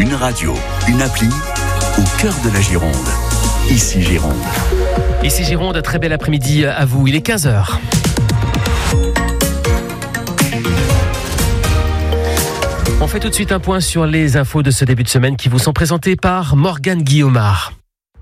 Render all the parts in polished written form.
Une radio, une appli, au cœur de la Gironde. Ici Gironde. Ici Gironde, très bel après-midi à vous. Il est 15h. On fait tout de suite un point sur les infos de ce début de semaine qui vous sont présentées par Morgane Guillaumard.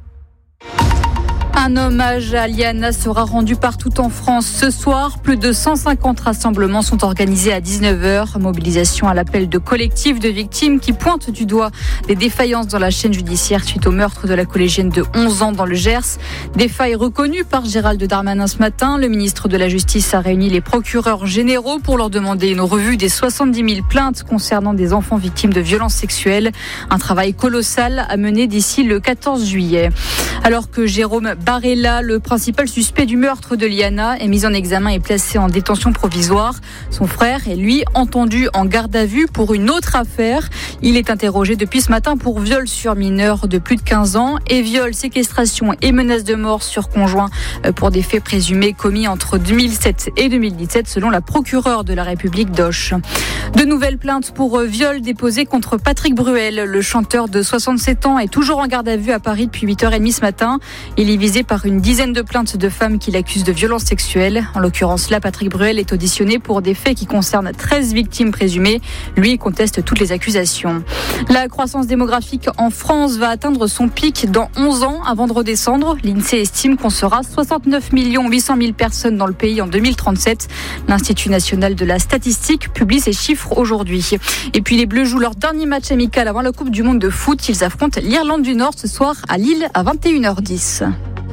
Un hommage à Liana sera rendu partout en France ce soir. Plus de 150 rassemblements sont organisés à 19h. Mobilisation à l'appel de collectifs de victimes qui pointent du doigt des défaillances dans la chaîne judiciaire suite au meurtre de la collégienne de 11 ans dans le Gers. Des failles reconnues par Gérald Darmanin ce matin. Le ministre de la Justice a réuni les procureurs généraux pour leur demander une revue des 70 000 plaintes concernant des enfants victimes de violences sexuelles. Un travail colossal à mener d'ici le 14 juillet. Alors que Jérôme Barella, le principal suspect du meurtre de Liana, est mis en examen et placé en détention provisoire. Son frère est lui entendu en garde à vue pour une autre affaire. Il est interrogé depuis ce matin pour viol sur mineur de plus de 15 ans et viol, séquestration et menace de mort sur conjoint pour des faits présumés commis entre 2007 et 2017 selon la procureure de la République d'Auch. De nouvelles plaintes pour viol déposées contre Patrick Bruel. Le chanteur de 67 ans est toujours en garde à vue à Paris depuis 8h30 ce matin. Il est visé par une dizaine de plaintes de femmes qui l'accusent de violences sexuelles. En l'occurrence, là, Patrick Bruel est auditionné pour des faits qui concernent 13 victimes présumées. Lui conteste toutes les accusations. La croissance démographique en France va atteindre son pic dans 11 ans avant de redescendre. L'INSEE estime qu'on sera 69 800 000 personnes dans le pays en 2037. L'Institut national de la statistique publie ces chiffres aujourd'hui. Et puis les Bleus jouent leur dernier match amical avant la Coupe du Monde de foot. Ils affrontent l'Irlande du Nord ce soir à Lille à 21h10.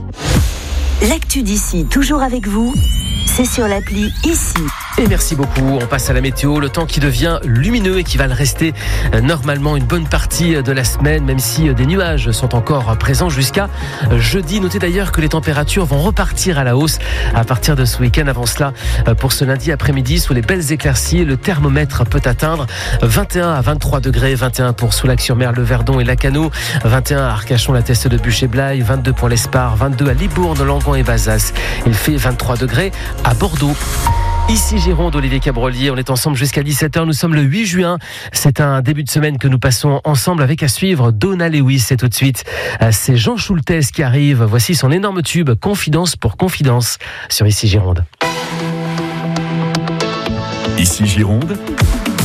L'actu d'ici, toujours avec vous, c'est sur l'appli Ici. Et merci beaucoup. On passe à la météo. Le temps qui devient lumineux et qui va le rester normalement une bonne partie de la semaine, même si des nuages sont encore présents jusqu'à jeudi. Notez d'ailleurs que les températures vont repartir à la hausse à partir de ce week-end. Avant cela, pour ce lundi après-midi, sous les belles éclaircies, le thermomètre peut atteindre 21 à 23 degrés. 21 pour Soulac-sur-Mer, le Verdon et Lacanau. 21 à Arcachon, la Teste de Bûcher-Blaye. 22 pour l'Espar. 22 à Libourne, Langon et Bazas. Il fait 23 degrés à Bordeaux. Ici Gironde, Olivier Cabrolier, on est ensemble jusqu'à 17h, nous sommes le 8 juin, c'est un début de semaine que nous passons ensemble avec à suivre Donna Lewis, c'est tout de suite, c'est Jean Schultes qui arrive, voici son énorme tube, Confidence pour Confidence, sur Ici Gironde. Ici Gironde,